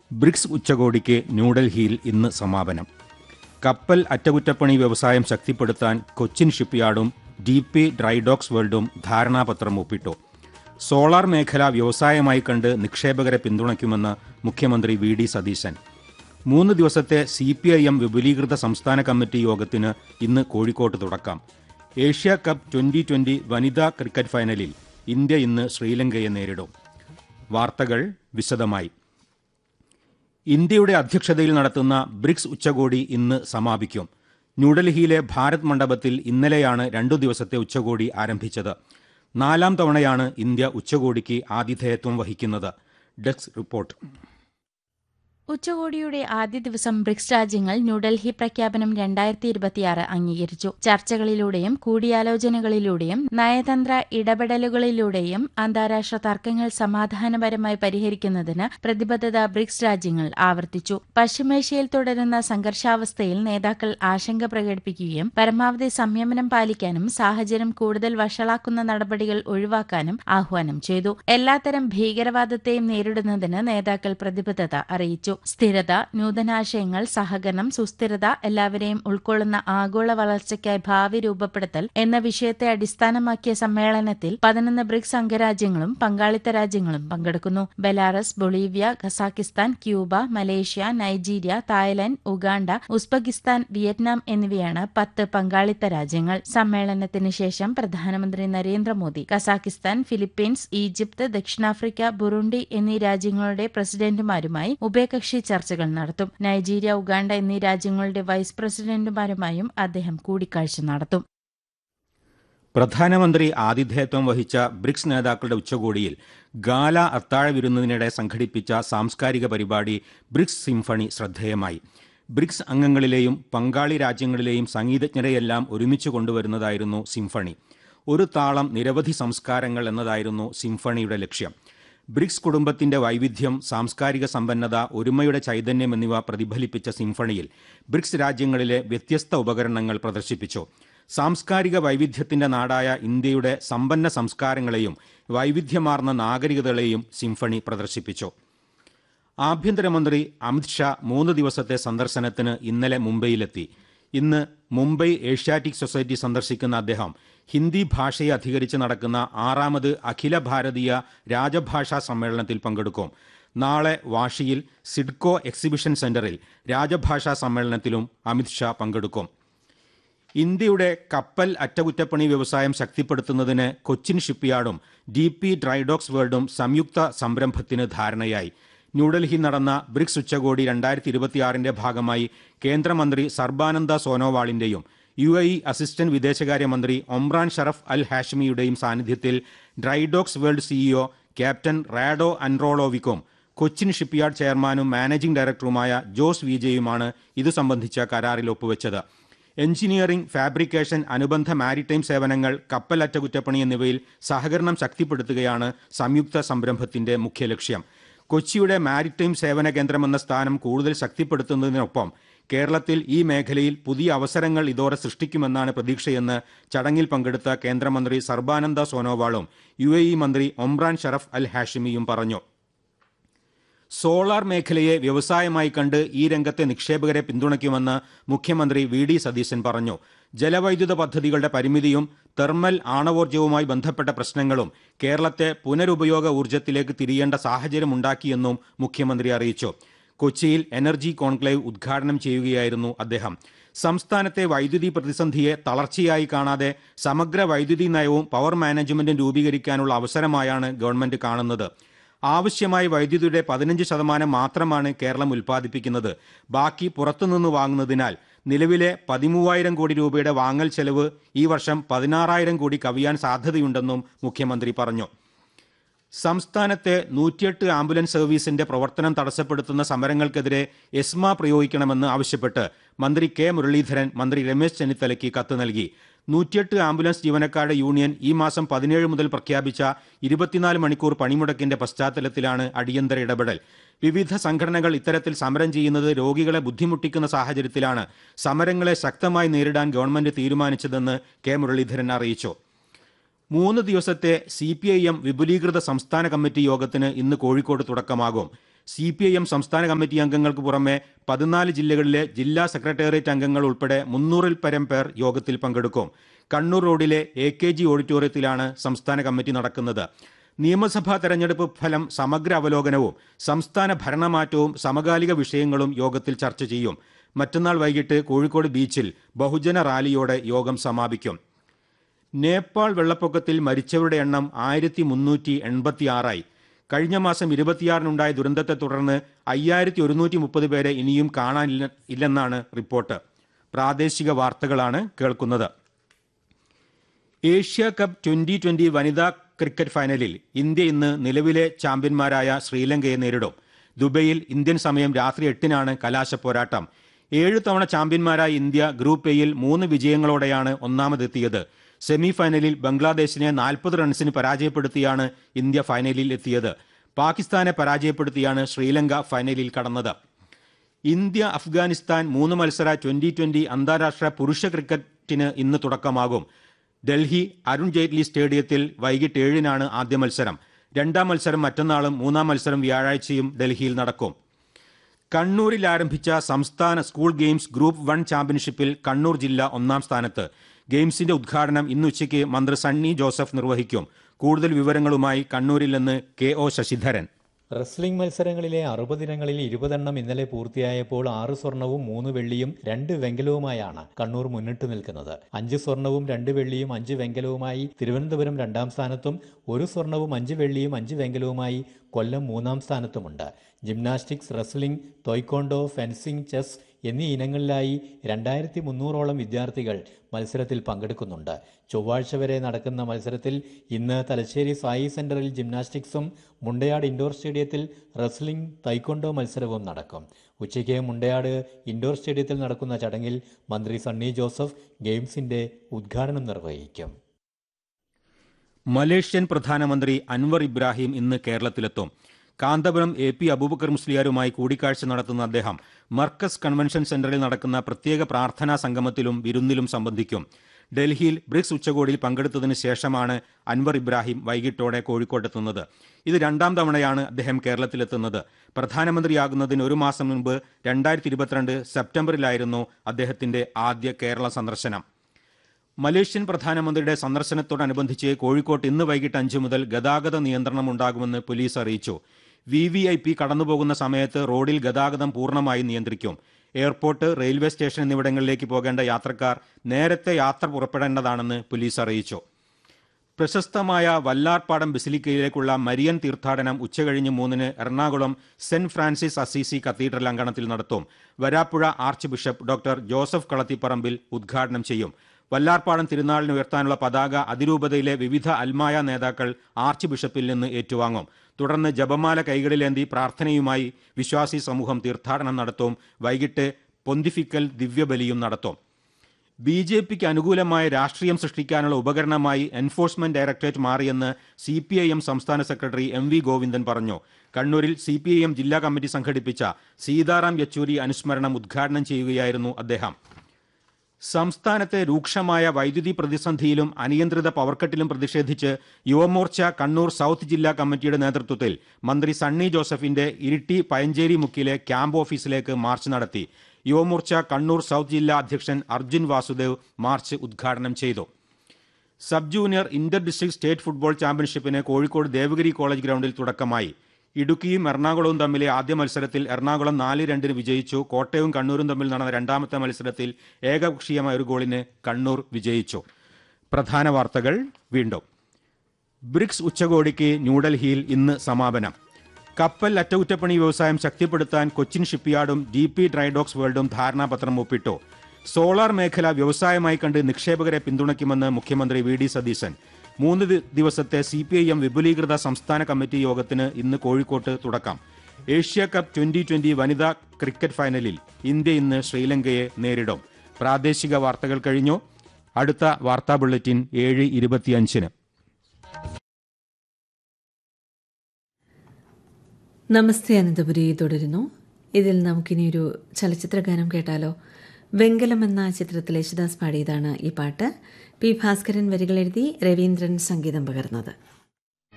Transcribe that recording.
BRICS ഉച്ചകോടിക്ക് ന്യൂഡൽഹിയിൽ ഇന്ന് സമാപനം. കപ്പൽ അറ്റകുറ്റപ്പണി വ്യവസായം ശക്തിപ്പെടുത്താൻ കൊച്ചിൻ ഷിപ്പ്യാർഡും DP ഡ്രൈഡോക്സ് വേൾഡും ധാരണാപത്രം ഒപ്പിട്ടു. സോളാർ മേഖല വ്യവസായമായി കണ്ട് നിക്ഷേപകരെ പിന്തുണയ്ക്കുമെന്ന് മുഖ്യമന്ത്രി VD സതീശൻ. 3 ദിവസത്തെ CPIM വിപുലീകൃത സംസ്ഥാന കമ്മിറ്റി യോഗത്തിന് ഇന്ന് കോഴിക്കോട്ട് തുടക്കം. ഏഷ്യ കപ്പ് 2020 വനിതാ ക്രിക്കറ്റ് ഫൈനലിൽ ഇന്ത്യ ഇന്ന് ശ്രീലങ്കയെ നേരിടും. വാർത്തകൾ വിശദമായി. ഇന്ത്യയുടെ അധ്യക്ഷതയിൽ നടത്തുന്ന ബ്രിക്സ് ഉച്ചകോടി ഇന്ന് സമാപിക്കും. ന്യൂഡൽഹിയിലെ ഭാരത് മണ്ഡപത്തിൽ ഇന്നലെയാണ് 2 ദിവസത്തെ ഉച്ചകോടി ആരംഭിച്ചത്. 4ാം തവണയാണ് ഇന്ത്യ ഉച്ചകോടിക്ക് ആതിഥേയത്വം വഹിക്കുന്നത്. Desk report. ഉച്ചകോടിയുടെ ആദ്യ ദിവസം ബ്രിക്സ് രാജ്യങ്ങൾ ന്യൂഡൽഹി പ്രഖ്യാപനം 2026 അംഗീകരിച്ചു. ചർച്ചകളിലൂടെയും കൂടിയാലോചനകളിലൂടെയും നയതന്ത്ര ഇടപെടലുകളിലൂടെയും അന്താരാഷ്ട്ര തർക്കങ്ങൾ സമാധാനപരമായി പരിഹരിക്കുന്നതിന് പ്രതിബദ്ധത ബ്രിക്സ് രാജ്യങ്ങൾ ആവർത്തിച്ചു. പശ്ചിമേഷ്യയിൽ തുടരുന്ന സംഘർഷാവസ്ഥയിൽ നേതാക്കൾ ആശങ്ക പ്രകടിപ്പിക്കുകയും പരമാവധി സംയമനം പാലിക്കാനും സാഹചര്യം കൂടുതൽ വഷളാക്കുന്ന നടപടികൾ ഒഴിവാക്കാനും ആഹ്വാനം ചെയ്തു. എല്ലാത്തരം ഭീകരവാദത്തെയും നേരിടുന്നതിന് നേതാക്കൾ പ്രതിബദ്ധത അറിയിച്ചു. സ്ഥിരത, നൂതനാശയങ്ങൾ, സഹകരണം, സുസ്ഥിരത, എല്ലാവരെയും ഉൾക്കൊള്ളുന്ന ആഗോള വളർച്ചയ്ക്കായി ഭാവി രൂപപ്പെടുത്തൽ എന്ന വിഷയത്തെ അടിസ്ഥാനമാക്കിയ സമ്മേളനത്തിൽ 11 ബ്രിക്സ് അംഗരാജ്യങ്ങളും പങ്കാളിത്ത രാജ്യങ്ങളും പങ്കെടുക്കുന്നു. Belarus, Bolivia, Kazakhstan, Cuba, Malaysia, Nigeria, Thailand, Uganda, Uzbekistan, Vietnam എന്നിവയാണ് 10 പങ്കാളിത്ത രാജ്യങ്ങൾ. സമ്മേളനത്തിന് ശേഷം പ്രധാനമന്ത്രി നരേന്ദ്രമോദി ഖസാക്കിസ്ഥാൻ, ഫിലിപ്പീൻസ്, ഈജിപ്ത്, ദക്ഷിണാഫ്രിക്ക, ബുറുണ്ടി എന്നീ രാജ്യങ്ങളുടെ പ്രസിഡന്റുമാരുമായി ഉഭയകക്ഷി ചർച്ചകൾ നടത്തും. നൈജീരിയ, ഉഗാണ്ട എന്നീ രാജ്യങ്ങളുടെ വൈസ് പ്രസിഡന്റുമാരുമായും അദ്ദേഹം കൂടിക്കാഴ്ച നടത്തും. പ്രധാനമന്ത്രി ആതിഥേയത്വം വഹിച്ച ബ്രിക്സ് നേതാക്കളുടെ ഉച്ചകോടിയിൽ ഗാല അത്താഴ വിരുന്നതിനിടെ സംഘടിപ്പിച്ച സാംസ്കാരിക പരിപാടി ബ്രിക്സ് സിംഫണി ശ്രദ്ധേയമായി. ബ്രിക്സ് അംഗങ്ങളിലെയും പങ്കാളി രാജ്യങ്ങളിലെയും സംഗീതജ്ഞരെയെല്ലാം ഒരുമിച്ച് കൊണ്ടുവരുന്നതായിരുന്നു സിംഫണി. ഒരു താളം നിരവധി സംസ്കാരങ്ങൾ എന്നതായിരുന്നു സിംഫണിയുടെ ലക്ഷ്യം. ബ്രിക്സ് കുടുംബത്തിന്റെ വൈവിധ്യം, സാംസ്കാരിക സമ്പന്നത, ഒരുമയുടെ ചൈതന്യം എന്നിവ പ്രതിഫലിപ്പിച്ച സിംഫണിയിൽ ബ്രിക്സ് രാജ്യങ്ങളിലെ വ്യത്യസ്ത ഉപകരണങ്ങൾ പ്രദർശിപ്പിച്ചു. സാംസ്കാരിക വൈവിധ്യത്തിന്റെ നാടായ ഇന്ത്യയുടെ സമ്പന്ന സംസ്കാരങ്ങളെയും വൈവിധ്യമാർന്ന നാഗരികതകളെയും സിംഫണി പ്രദർശിപ്പിച്ചു. ആഭ്യന്തരമന്ത്രി അമിത് ഷാ 3 ദിവസത്തെ സന്ദർശനത്തിന് ഇന്നലെ മുംബൈയിലെത്തി. ഇന്ന് മുംബൈ ഏഷ്യാറ്റിക് സൊസൈറ്റി സന്ദർശിക്കുന്ന അദ്ദേഹം ഹിന്ദി ഭാഷയെ അധികരിച്ച് നടക്കുന്ന 6ാമത് അഖില ഭാരതീയ രാജഭാഷാ സമ്മേളനത്തിൽ പങ്കെടുക്കും. നാളെ വാഷിയിൽ സിഡ്കോ എക്സിബിഷൻ സെന്ററിൽ രാജഭാഷാ സമ്മേളനത്തിലും അമിത് ഷാ പങ്കെടുക്കും. ഇന്ത്യയുടെ കപ്പൽ അറ്റകുറ്റപ്പണി വ്യവസായം ശക്തിപ്പെടുത്തുന്നതിന് കൊച്ചിൻ ഷിപ്പ്യാർഡും DP ഡ്രൈഡോക്സ് വേൾഡും സംയുക്ത സംരംഭത്തിന് ധാരണയായി. ന്യൂഡൽഹിയിൽ നടന്ന ബ്രിക്സ് ഉച്ചകോടി 2026 ഭാഗമായി കേന്ദ്രമന്ത്രി സർബാനന്ദ സോനോവാളിന്റെയും UAE അസിസ്റ്റന്റ് വിദേശകാര്യമന്ത്രി ഒമ്രാൻ ഷറഫ് അൽ ഹാഷ്മിയുടെയും സാന്നിധ്യത്തിൽ ഡ്രൈഡോക്സ് വേൾഡ് CEO ക്യാപ്റ്റൻ റാഡോ അൻറോളോവിക്കും കൊച്ചിൻ ഷിപ്പ്യാർഡ് ചെയർമാനും മാനേജിംഗ് ഡയറക്ടറുമായ ജോസ് വിജയുമാണ് ഇതു സംബന്ധിച്ച കരാറിൽ ഒപ്പുവെച്ചത്. എഞ്ചിനീയറിംഗ്, ഫാബ്രിക്കേഷൻ, അനുബന്ധ മാരിടൈം സേവനങ്ങൾ, കപ്പൽ അറ്റകുറ്റപ്പണി എന്നിവയിൽ സഹകരണം ശക്തിപ്പെടുത്തുകയാണ് സംയുക്ത സംരംഭത്തിന്റെ മുഖ്യ ലക്ഷ്യം. കൊച്ചിയുടെ മാരിടൈം സേവന കേന്ദ്രമെന്ന സ്ഥാനം കൂടുതൽ ശക്തിപ്പെടുത്തുന്നതിനൊപ്പം കേരളത്തിൽ ഈ മേഖലയിൽ പുതിയ അവസരങ്ങൾ ഇതോടെ സൃഷ്ടിക്കുമെന്നാണ് പ്രതീക്ഷയെന്ന് ചടങ്ങിൽ പങ്കെടുത്ത കേന്ദ്രമന്ത്രി സർബാനന്ദ സോനോവാളും UAE മന്ത്രി ഒമ്രാൻ ഷറഫ് അൽ ഹാഷിമിയും പറഞ്ഞു. സോളാർ മേഖലയെ വ്യവസായമായി കണ്ട് ഈ രംഗത്തെ നിക്ഷേപകരെ പിന്തുണയ്ക്കുമെന്ന് മുഖ്യമന്ത്രി VD സതീശൻ പറഞ്ഞു. ജലവൈദ്യുത പദ്ധതികളുടെ പരിമിതിയും തെർമൽ ആണവോർജ്ജവുമായി ബന്ധപ്പെട്ട പ്രശ്നങ്ങളും കേരളത്തെ പുനരുപയോഗ ഊർജ്ജത്തിലേക്ക് തിരിയേണ്ട സാഹചര്യമുണ്ടാക്കിയെന്നും മുഖ്യമന്ത്രി അറിയിച്ചു. കൊച്ചിയിൽ എനർജി കോൺക്ലേവ് ഉദ്ഘാടനം ചെയ്യുകയായിരുന്നു അദ്ദേഹം. സംസ്ഥാനത്തെ വൈദ്യുതി പ്രതിസന്ധിയെ തളർച്ചയായി കാണാതെ സമഗ്ര വൈദ്യുതി നയവും പവർ മാനേജ്മെന്റും രൂപീകരിക്കാനുള്ള അവസരമായാണ് ഗവൺമെന്റ് കാണുന്നത്. ആവശ്യമായ വൈദ്യുതിയുടെ 15% മാത്രമാണ് കേരളം ഉൽപ്പാദിപ്പിക്കുന്നത്. ബാക്കി പുറത്തുനിന്ന് വാങ്ങുന്നതിനാൽ നിലവിലെ 13,000 കോടി രൂപയുടെ വാങ്ങൽ ചെലവ് ഈ വർഷം 16,000 കോടി കവിയാൻ സാധ്യതയുണ്ടെന്നും മുഖ്യമന്ത്രി പറഞ്ഞു. സംസ്ഥാനത്തെ 108 ആംബുലൻസ് സർവീസിന്റെ പ്രവർത്തനം തടസ്സപ്പെടുത്തുന്ന സമരങ്ങൾക്കെതിരെ എസ്മ പ്രയോഗിക്കണമെന്ന് ആവശ്യപ്പെട്ട് മന്ത്രി K മുരളീധരൻ മന്ത്രി രമേശ് ചെന്നിത്തലയ്ക്ക് കത്ത് നൽകി. 108 ആംബുലൻസ് ജീവനക്കാരുടെ യൂണിയൻ ഈ മാസം 17 മുതൽ പ്രഖ്യാപിച്ച 24 മണിക്കൂർ പണിമുടക്കിന്റെ പശ്ചാത്തലത്തിലാണ് അടിയന്തര ഇടപെടൽ. വിവിധ സംഘടനകൾ ഇത്തരത്തിൽ സമരം ചെയ്യുന്നത് രോഗികളെ ബുദ്ധിമുട്ടിക്കുന്ന സാഹചര്യത്തിലാണ് സമരങ്ങളെ ശക്തമായി നേരിടാൻ ഗവൺമെന്റ് തീരുമാനിച്ചതെന്ന് K മുരളീധരൻ അറിയിച്ചു. 3 ദിവസത്തെ CPIM വിപുലീകൃത സംസ്ഥാന കമ്മിറ്റി യോഗത്തിന് ഇന്ന് കോഴിക്കോട് തുടക്കമാകും. CPIM സംസ്ഥാന കമ്മിറ്റി അംഗങ്ങൾക്ക് പുറമെ 14 ജില്ലകളിലെ ജില്ലാ സെക്രട്ടേറിയറ്റ് അംഗങ്ങൾ ഉൾപ്പെടെ 300-ൽ പരം പേർ യോഗത്തിൽ പങ്കെടുക്കും. കണ്ണൂർ റോഡിലെ AKG ഓഡിറ്റോറിയത്തിലാണ് സംസ്ഥാന കമ്മിറ്റി നടക്കുന്നത്. നിയമസഭാ തെരഞ്ഞെടുപ്പ് ഫലം സമഗ്ര അവലോകനവും സംസ്ഥാന ഭരണമാറ്റവും സമകാലിക വിഷയങ്ങളും യോഗത്തിൽ ചർച്ച ചെയ്യും. മറ്റന്നാൾ വൈകിട്ട് കോഴിക്കോട് ബീച്ചിൽ ബഹുജന റാലിയോടെ യോഗം സമാപിക്കും. നേപ്പാൾ വെള്ളപ്പൊക്കത്തിൽ മരിച്ചവരുടെ എണ്ണം 1386ആയി. കഴിഞ്ഞ മാസം 26-നുണ്ടായ ദുരന്തത്തെ തുടർന്ന് 5130 പേരെ ഇനിയും കാണാനില്ലെന്നാണ് റിപ്പോർട്ട്. പ്രാദേശിക വാർത്തകളാണ് കേൾക്കുന്നത്. ഏഷ്യ കപ്പ് 2020 വനിതാ ക്രിക്കറ്റ് ഫൈനലിൽ ഇന്ത്യ ഇന്ന് നിലവിലെ ചാമ്പ്യന്മാരായ ശ്രീലങ്കയെ നേരിടും. ദുബൈയിൽ ഇന്ത്യൻ സമയം രാത്രി 8-നാണ് കലാശ പോരാട്ടം. 7 തവണ ചാമ്പ്യന്മാരായ ഇന്ത്യ ഗ്രൂപ്പ് എയിൽ 3 വിജയങ്ങളോടെയാണ് ഒന്നാമതെത്തിയത്. സെമി ഫൈനലിൽ ബംഗ്ലാദേശിനെ 40 റൺസിന് പരാജയപ്പെടുത്തിയാണ് ഇന്ത്യ ഫൈനലിൽ എത്തിയത്. പാകിസ്ഥാനെ പരാജയപ്പെടുത്തിയാണ് ശ്രീലങ്ക ഫൈനലിൽ കടന്നത്. ഇന്ത്യ അഫ്ഗാനിസ്ഥാൻ 3 മത്സര 2020 അന്താരാഷ്ട്ര പുരുഷ ക്രിക്കറ്റിന് ഇന്ന് തുടക്കമാകും. ഡൽഹി അരുൺ ജെയ്റ്റ്ലി സ്റ്റേഡിയത്തിൽ വൈകിട്ട് 7-നാണ് ആദ്യ മത്സരം. രണ്ടാം മത്സരം മറ്റന്നാളും മൂന്നാം മത്സരം വ്യാഴാഴ്ചയും ഡൽഹിയിൽ നടക്കും. കണ്ണൂരിൽ ആരംഭിച്ച സംസ്ഥാന സ്കൂൾ ഗെയിംസ് ഗ്രൂപ്പ് 1 ചാമ്പ്യൻഷിപ്പിൽ കണ്ണൂർ ജില്ല ഒന്നാം സ്ഥാനത്ത്. ഗെയിംസിന്റെ ഉദ്ഘാടനം ഇന്ന് ഉച്ചയ്ക്ക് മന്ത്രി സണ്ണി ജോസഫ് നിർവഹിക്കും. കൂടുതൽ വിവരങ്ങളുമായി കണ്ണൂരിൽ നിന്ന് KO ശശിധരൻ. റെസ്ലിംഗ് മത്സരങ്ങളിലെ 60 ഇനങ്ങളിൽ 20 എണ്ണം ഇന്നലെ പൂർത്തിയായപ്പോൾ 6 സ്വർണവും 3 വെള്ളിയും 2 വെങ്കലവുമായാണ് കണ്ണൂർ മുന്നിട്ട് നിൽക്കുന്നത്. 5 സ്വർണവും 2 വെള്ളിയും 5 വെങ്കലവുമായി തിരുവനന്തപുരം രണ്ടാം സ്ഥാനത്തും 1 സ്വർണവും 5 വെള്ളിയും 5 വെങ്കലവുമായി കൊല്ലം മൂന്നാം സ്ഥാനത്തുമുണ്ട്. ജിംനാസ്റ്റിക്സ്, റെസ്ലിംഗ്, തോയ്ക്കോണ്ടോ, ഫെൻസിംഗ്, ചെസ് എന്നീ ഇനങ്ങളിലായി 2300ഓളം വിദ്യാർത്ഥികൾ മത്സരത്തിൽ പങ്കെടുക്കുന്നുണ്ട്. ചൊവ്വാഴ്ച വരെ നടക്കുന്ന മത്സരത്തിൽ ഇന്ന് തലശ്ശേരി സായി സെന്ററിൽ ജിംനാസ്റ്റിക്സും മുണ്ടയാട് ഇൻഡോർ സ്റ്റേഡിയത്തിൽ റെസ്ലിംഗ്, തൈക്കൊണ്ടോ മത്സരവും നടക്കും. ഉച്ചയ്ക്ക് മുണ്ടയാട് ഇൻഡോർ സ്റ്റേഡിയത്തിൽ നടക്കുന്ന ചടങ്ങിൽ മന്ത്രി സണ്ണി ജോസഫ് ഗെയിംസിന്റെ ഉദ്ഘാടനം നിർവഹിക്കും. മലേഷ്യൻ പ്രധാനമന്ത്രി അൻവർ ഇബ്രാഹിം ഇന്ന് കേരളത്തിലെത്തും. കാന്തപുരം AP അബൂബക്കർ മുസ്ലിയാരുമായി കൂടിക്കാഴ്ച നടത്തുന്ന അദ്ദേഹം മർക്കസ് കൺവെൻഷൻ സെന്ററിൽ നടക്കുന്ന പ്രത്യേക പ്രാർത്ഥനാ സംഗമത്തിലും വിരുന്നിലും സംബന്ധിക്കും. ഡൽഹിയിൽ ബ്രിക്സ് ഉച്ചകോടിയിൽ പങ്കെടുത്തതിന് ശേഷമാണ് അൻവർ ഇബ്രാഹിം വൈകിട്ടോടെ കോഴിക്കോട്ടെത്തുന്നത്. ഇത് രണ്ടാം തവണയാണ് അദ്ദേഹം കേരളത്തിലെത്തുന്നത്. പ്രധാനമന്ത്രിയാകുന്നതിന് ഒരു മാസം മുൻപ് 2022 സെപ്റ്റംബറിലായിരുന്നു അദ്ദേഹത്തിന്റെ ആദ്യ കേരള സന്ദർശനം. മലേഷ്യൻ പ്രധാനമന്ത്രിയുടെ സന്ദർശനത്തോടനുബന്ധിച്ച് കോഴിക്കോട്ട് ഇന്ന് വൈകിട്ട് 5 മുതൽ ഗതാഗത നിയന്ത്രണം ഉണ്ടാകുമെന്ന് പോലീസ് അറിയിച്ചു. VVIP കടന്നുപോകുന്ന സമയത്ത് റോഡിൽ ഗതാഗതം പൂർണ്ണമായി നിയന്ത്രിക്കും. എയർപോർട്ട്, റെയിൽവേ സ്റ്റേഷൻ എന്നിവിടങ്ങളിലേക്ക് പോകേണ്ട യാത്രക്കാർ നേരത്തെ യാത്ര പുറപ്പെടേണ്ടതാണെന്ന് പോലീസ് അറിയിച്ചു. പ്രശസ്തമായ വല്ലാർപാടം ബസിലിക്കയിലേക്കുള്ള മരിയൻ തീർത്ഥാടനം ഉച്ചകഴിഞ്ഞ് 3-ന് Ernakulam saint Francis Assisi cathedral അങ്കണത്തിൽ നടത്തും. Varapuzha arch bishop doctor Joseph Kalathiparambil ഉദ്ഘാടനം ചെയ്യും. വല്ലാർപാടം തിരുനാളിന് ഉയർത്താനുള്ള പതാക അതിരൂപതയിലെ വിവിധ അൽമായ നേതാക്കൾ ആർച്ച് ബിഷപ്പിൽ നിന്ന് ഏറ്റുവാങ്ങും. തുടർന്ന് ജപമാല കൈകളിലേന്തി പ്രാർത്ഥനയുമായി വിശ്വാസി സമൂഹം തീർത്ഥാടനം നടത്തും. വൈകിട്ട് പൊന്തിഫിക്കൽ ദിവ്യബലിയും നടത്തും. BJPക്ക് അനുകൂലമായ രാഷ്ട്രീയം സൃഷ്ടിക്കാനുള്ള ഉപകരണമായി എൻഫോഴ്സ്മെന്റ് ഡയറക്ടറേറ്റ് മാറിയെന്ന് CPIM സംസ്ഥാന സെക്രട്ടറി MV ഗോവിന്ദൻ പറഞ്ഞു. കണ്ണൂരിൽ CPIM ജില്ലാ കമ്മിറ്റി സംഘടിപ്പിച്ച സീതാറാം യെച്ചൂരി അനുസ്മരണം ഉദ്ഘാടനം ചെയ്യുകയായിരുന്നു അദ്ദേഹം. സംസ്ഥാനത്തെ രൂക്ഷമായ വൈദ്യുതി പ്രതിസന്ധിയിലും അനിയന്ത്രിത പവർക്കട്ടിലും പ്രതിഷേധിച്ച് യുവമോർച്ച കണ്ണൂർ സൗത്ത് ജില്ലാ കമ്മിറ്റിയുടെ നേതൃത്വത്തിൽ മന്ത്രി സണ്ണി ജോസഫിന്റെ ഇരിട്ടി പയഞ്ചേരി മുക്കിലെ ക്യാമ്പ് ഓഫീസിലേക്ക് മാർച്ച് നടത്തി. യുവമോർച്ച കണ്ണൂർ സൗത്ത് ജില്ലാ അധ്യക്ഷൻ അർജുൻ വാസുദേവ് മാർച്ച് ഉദ്ഘാടനം ചെയ്തു. Sub junior Inter district state football ചാമ്പ്യൻഷിപ്പിന് Kozhikode Devagiri college ഗ്രൗണ്ടിൽ തുടക്കമായി. ഇടുക്കിയും എറണാകുളവും തമ്മിലെ ആദ്യ മത്സരത്തിൽ എറണാകുളം 4-2-ന് വിജയിച്ചു. കോട്ടയവും കണ്ണൂരും തമ്മിൽ നടന്ന രണ്ടാമത്തെ മത്സരത്തിൽ ഏകപക്ഷീയമായ ഒരു ഗോളിന് കണ്ണൂർ വിജയിച്ചു. പ്രധാന വാർത്തകൾ വീണ്ടും. ബ്രിക്സ് ഉച്ചകോടിക്ക് ന്യൂഡൽഹിയിൽ ഇന്ന് സമാപനം. കപ്പൽ അറ്റകുറ്റപ്പണി വ്യവസായം ശക്തിപ്പെടുത്താൻ കൊച്ചിൻ ഷിപ്പ്യാർഡും DP ഡ്രൈഡോക്സ് വേൾഡും ധാരണാപത്രം ഒപ്പിട്ടു. സോളാർ മേഖല വ്യവസായമായി കണ്ട് നിക്ഷേപകരെ പിന്തുണയ്ക്കുമെന്ന് മുഖ്യമന്ത്രി VD സതീശൻ. 3 ദിവസത്തെ CPIM വിപുലീകൃത സംസ്ഥാന കമ്മിറ്റി യോഗത്തിന് ഇന്ന് കോഴിക്കോട്ട് തുടക്കം. ഏഷ്യ കപ്പ് 2020 വനിതാ ക്രിക്കറ്റ് ഫൈനലിൽ ഇന്ത്യ ഇന്ന് ശ്രീലങ്കയെ നേരിടും. പ്രാദേശിക വാർത്തകൾ കഴിഞ്ഞു. അടുത്ത വാർത്താ ബുള്ളറ്റിൻ 7:25-ന്. നമസ്തേ അനന്തപുരി തുടരുന്നു. ഇതിൽ നമുക്കിനിയൊരു ചലച്ചിത്ര ഗാനം കേട്ടാലോ? വെങ്കലം എന്ന ചിത്രത്തിലെ യേശുദാസ് പാടിയതാണ് ഈ പാട്ട്. P. ഭാസ്കരൻ വരികളെഴുതി രവീന്ദ്രൻ സംഗീതം പകർന്നത്.